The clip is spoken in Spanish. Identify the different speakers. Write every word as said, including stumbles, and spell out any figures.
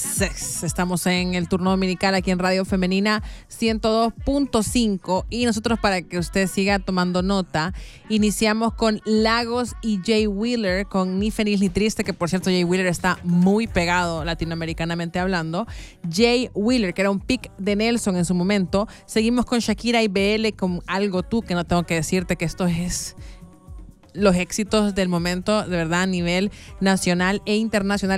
Speaker 1: Yes, estamos en el turno dominical aquí en Radio Femenina ciento dos punto cinco y nosotros, para que usted siga tomando nota, iniciamos con Lagos y Jay Wheeler con Ni Feliz Ni Triste, que por cierto Jay Wheeler está muy pegado latinoamericanamente hablando. Jay Wheeler, que era un pick de Nelson en su momento. Seguimos con Shakira y B L con Algo Tú, que no tengo que decirte que esto es los éxitos del momento, de verdad, a nivel nacional e internacional.